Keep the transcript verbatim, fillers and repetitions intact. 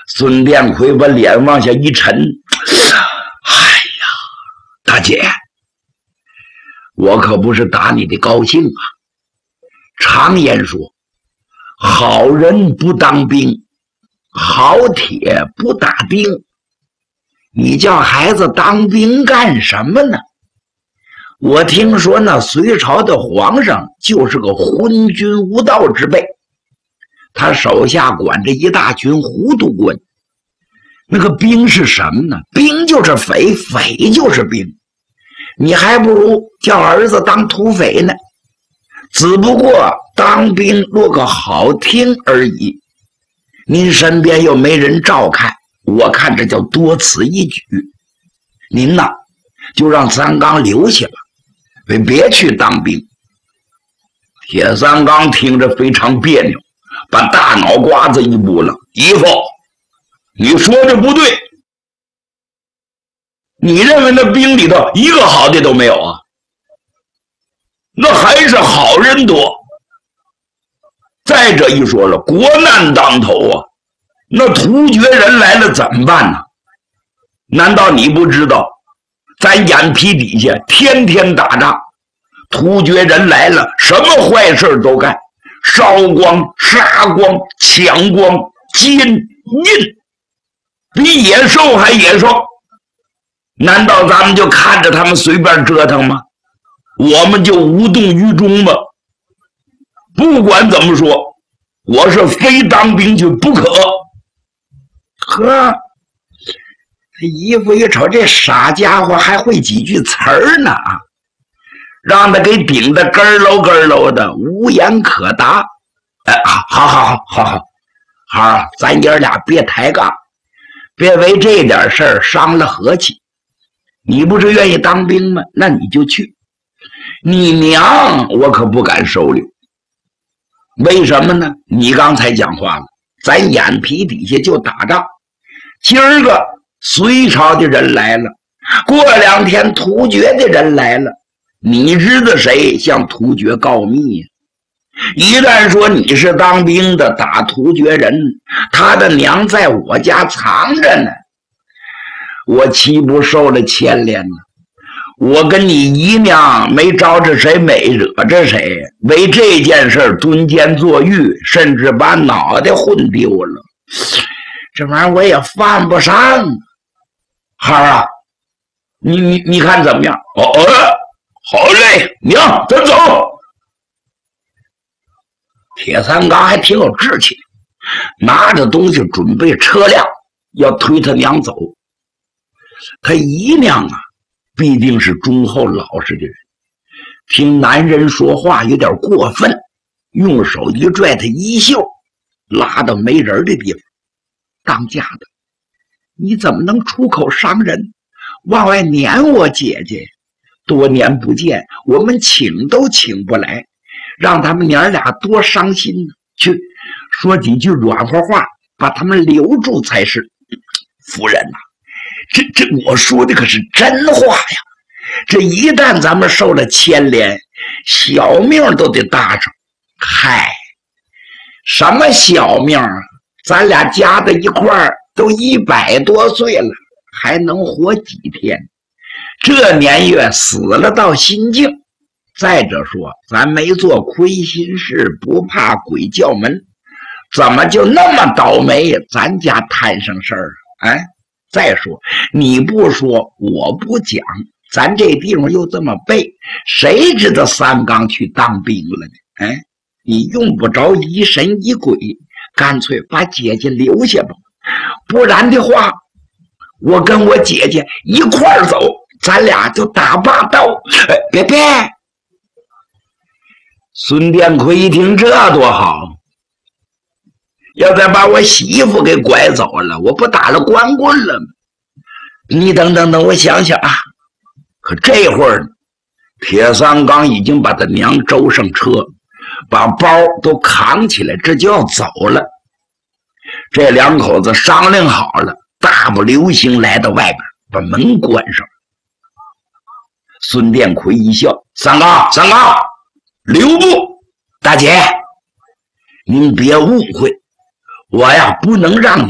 孙殿魁把脸往下一沉，哎呀，大姐，我可不是打你的高兴啊。常言说，好人不当兵，好铁不打钉。你叫孩子当兵干什么呢？我听说那隋朝的皇上就是个昏君无道之辈，他手下管着一大群糊涂官。那个兵是什么呢？兵就是匪，匪就是兵。你还不如叫儿子当土匪呢，只不过当兵落个好听而已。您身边又没人照看，我看这叫多此一举。您呐，就让三刚留下吧，别别去当兵。铁三刚听着非常别扭，把大脑瓜子一拨了，姨父，你说的不对，你认为那兵里头一个好的都没有啊？那还是好人多。再者一说了，国难当头啊，那突厥人来了怎么办呢？难道你不知道咱眼皮底下天天打仗，突厥人来了什么坏事都干，烧光杀光抢光奸淫，比野兽还野兽。难道咱们就看着他们随便折腾吗？我们就无动于衷吗？不管怎么说，我是非当兵去不可。呵，姨父一瞅这傻家伙还会几句词儿呢，让他给顶得咯喽咯喽的，无言可答。哎，好好好好好好，咱爷俩别抬杠，别为这点事儿伤了和气。你不是愿意当兵吗？那你就去。你娘我可不敢收留。为什么呢？你刚才讲话了，咱眼皮底下就打仗。今儿个隋朝的人来了，过两天突厥的人来了，你知道谁向突厥告密呀？一旦说你是当兵的打突厥人，他的娘在我家藏着呢，我岂不受了牵连呢？我跟你姨娘没招着谁，没惹着谁，为这件事蹲监坐狱，甚至把脑袋混丢了，这玩意儿我也犯不上。孩儿啊，你你你看怎么样？哦哦，好嘞，娘，咱走。铁三刚还挺有志气，拿着东西准备车辆，要推他娘走。他姨娘啊，必定是忠厚老实的人，听男人说话有点过分，用手一拽他衣袖，拉到没人的地方。当家的，你怎么能出口伤人，往外撵我姐姐？多年不见，我们请都请不来，让他们娘俩多伤心呢。去说几句软和话，把他们留住才是。夫人呐、啊，这这我说的可是真话呀！这一旦咱们受了牵连，小命都得搭上。嗨，什么小命啊？咱俩加在一块儿都一百多岁了，还能活几天？这年月死了到心境。再者说，咱没做亏心事，不怕鬼叫门，怎么就那么倒霉？咱家摊上事儿啊！哎，再说你不说，我不讲，咱这地方又这么背，谁知道三刚去当兵了呢？哎，你用不着疑神疑鬼，干脆把姐姐留下吧，不然的话，我跟我姐姐一块儿走，咱俩就打把刀。哎，别别！孙殿魁一听，这多好！要再把我媳妇给拐走了，我不打了光棍了吗？你等等等，我想想啊。可这会儿，铁三刚已经把他娘周上车，把包都扛起来，这就要走了。这两口子商量好了，大步流星来到外边，把门关上。孙殿魁一笑：“三刚，三刚，留步！大姐，您别误会，我呀不能让你